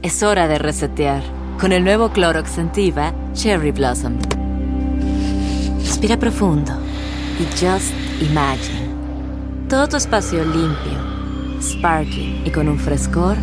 Es hora de resetear. Con el nuevo Clorox Scentiva Cherry Blossom. Respira profundo y just imagine. Todo tu espacio limpio, sparkling y con un frescor